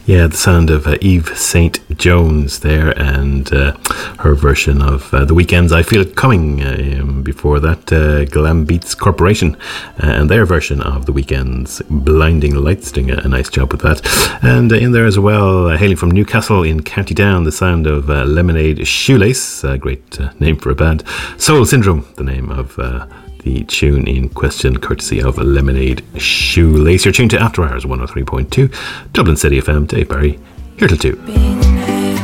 Yeah, the sound of Eve St. Jones there, and her version of The Weeknd's I Feel It Coming. Before that, Glam Beats Corporation and their version of The Weeknd's Blinding Lights, doing a nice job with that. And in there as well, hailing from Newcastle in County Down, the sound of Lemonade Shoelace, a great name for a band. Soul Syndrome, the name of the tune in question, courtesy of Lemonade Shoelace. You're tuned to After Hours 103.2 Dublin City FM. Dave Barry, here till 2.